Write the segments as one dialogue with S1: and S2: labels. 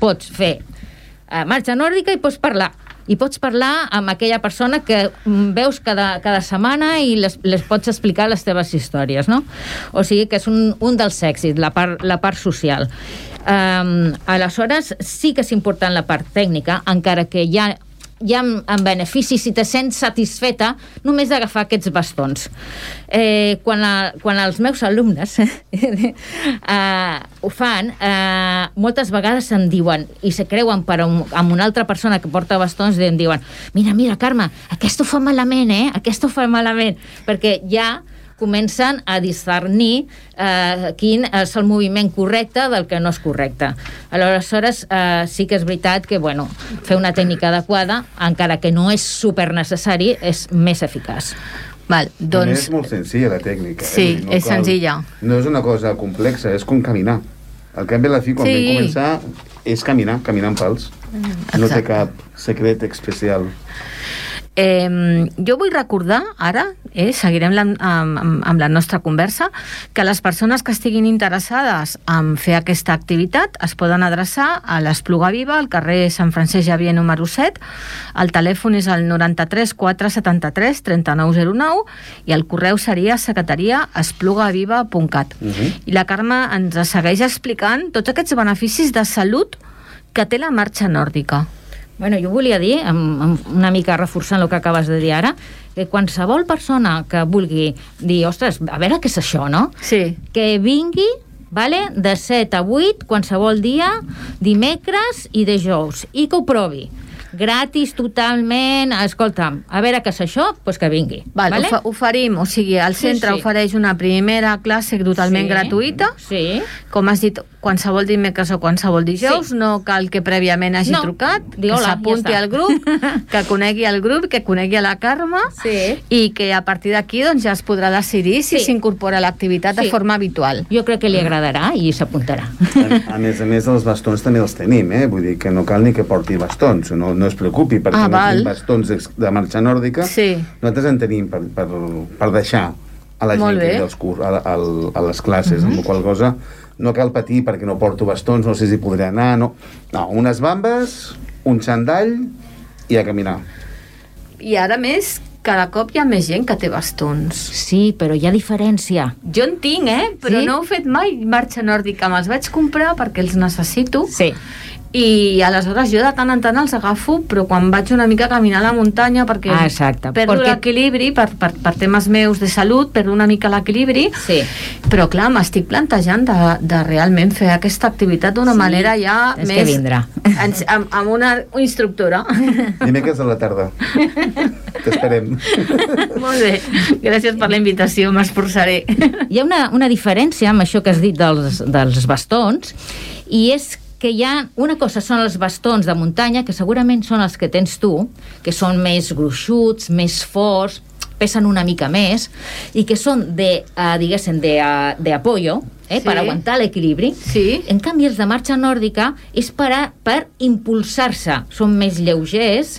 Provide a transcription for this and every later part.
S1: pots fer marxa nòrdica i pots parlar. I pots parlar amb aquella persona que veus cada setmana i les pots explicar les teves històries, no? O sigui que és un dels èxits, la part social. Aleshores, sí que és important la part tècnica, encara que hi ha en benefici, si te sents satisfeta, només d'agafar aquests bastons. Quan els meus alumnes ho fan, moltes vegades em diuen, i se creuen amb una altra persona que porta bastons, em diuen, mira, Carme, aquest ho fa malament, aquest ho fa malament, perquè ja comencen a discernir quin és el moviment correcte del que no és correcte. Aleshores, sí que és veritat que, fer una tècnica adequada, encara que no és supernecessari, és més eficaç.
S2: Val, doncs...
S3: És molt senzilla, la tècnica.
S2: Sí, és senzilla.
S3: No és una cosa complexa, és com caminar. El canvi a la fi, quan vam començar, és caminar en pals. No té cap secret especial.
S2: Jo vull recordar ara, seguirem amb la nostra conversa, que les persones que estiguin interessades en fer aquesta activitat es poden adreçar a l'Espluga Viva, al carrer Sant Francesc Xavier número 7. El telèfon és el 93 473 3909 i el correu seria secretaria@esplugaviva.cat. I la Carme ens segueix explicant tots aquests beneficis de salut que té la marxa nòrdica.
S1: Jo volia dir, una mica reforçant el que acabes de dir ara, que qualsevol persona que vulgui dir, ostres, a veure què és això, no?
S2: Sí.
S1: Que vingui, de 7 a 8, qualsevol dia, dimecres i dijous, i que ho provi. Gratis, totalment, escolta'm, a veure què és això, doncs que vingui.
S2: Oferim, o sigui, el centre ofereix una primera classe totalment gratuïta.
S1: Sí.
S2: Com has dit, qualsevol dimecres o qualsevol dijous, no cal que prèviament hagi trucat, que s'apunti al grup, que conegui el grup, que conegui a la Carme, i que a partir d'aquí ja es podrà decidir si s'incorpora a l'activitat de forma habitual.
S1: Jo crec que li agradarà i s'apuntarà.
S3: A més, els bastons també els tenim, vull dir que no cal ni que porti bastons, no es preocupi, perquè no tenim bastons de marxa nòrdica, nosaltres en tenim per deixar a la gent que ve a les classes, amb la qual cosa no cal patir perquè no porto bastons, no sé si podré anar, no, unes bambes, un xandall i a caminar.
S2: I ara més, cada cop hi ha més gent que té bastons.
S1: Sí, però hi ha diferència.
S2: Jo en tinc, però no he fet mai marxa nòrdica, me'ls vaig comprar perquè els necessito.
S1: Sí.
S2: I aleshores jo de tant en tant els agafo, però quan vaig una mica a caminar a la muntanya perquè perdo l'equilibri per temes meus de salut, perdo una mica l'equilibri, però clar, m'estic plantejant de realment fer aquesta activitat d'una manera ja més...
S1: que vindrà.
S2: Amb una instructora.
S3: Dimecres a la tarda. T'esperem.
S2: Molt bé, gràcies per la invitació, m'esforçaré.
S1: Hi ha una diferència amb això que has dit dels bastons, i és que hi ha una cosa, són els bastons de muntanya, que segurament són els que tens tu, que són més gruixuts, més forts, pesen una mica més, i que són diguéssim, de apoyo, per aguantar l'equilibri. En canvi, els de marxa nòrdica és per impulsar-se. Són més lleugers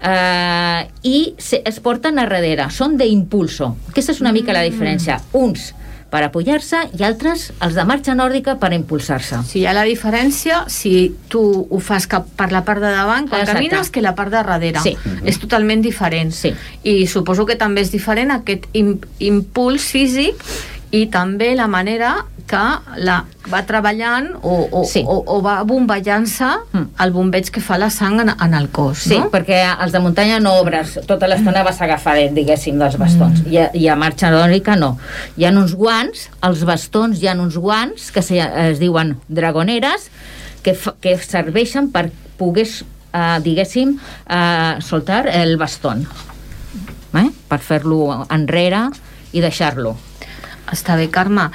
S1: i es porten a darrere. Són d'impulso. Aquesta és una mica la diferència. Uns per apoyar-se i altres, els de marxa nòrdica, per impulsar-se.
S2: Sí, hi ha la diferència si tu ho fas per la part de davant quan camines que la part de darrere. És totalment diferent. I suposo que també és diferent aquest impuls físic i també la manera que va treballant o va bomballant-se el bombeig que fa la sang en el cos.
S1: Sí, perquè els de muntanya no obres, tota l'estona vas agafadet, diguéssim, dels bastons. I a marxa nòrdica no. Hi ha uns guants, els bastons, hi ha uns guants que es diuen dragoneres, que serveixen per poder, diguéssim, soltar el bastón, per fer-lo enrere i deixar-lo.
S2: Està bé, Carme.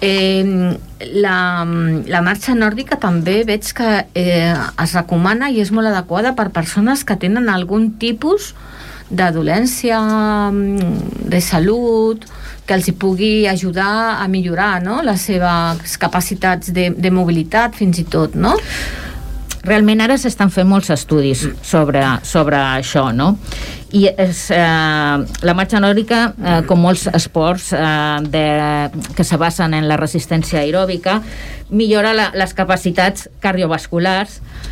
S2: La marxa nòrdica també veig que es recomana i és molt adequada per persones que tenen algun tipus de dolència, de salut, que els hi pugui ajudar a millorar, no?, les seves capacitats de mobilitat, fins i tot, no?
S1: Realment ara s'estan fent molts estudis sobre això, no? I la marxa nòrdica, com molts esports que se basen en la resistència aeròbica, millora les capacitats cardiovasculars,